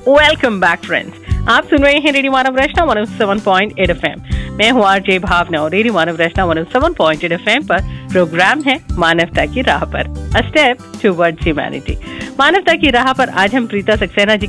Welcome back friends. आप सुन रहे हैं रेडियो मानव रचना 107.8 FM। मैं हूँ आरजे भावना और रेडियो मानव रचना 107.8 FM पर प्रोग्राम है मानवता की राह पर, अ स्टेप टुवर्ड्स ह्यूमैनिटी। मानवता की राह पर आज हम प्रीता सक्सेना जी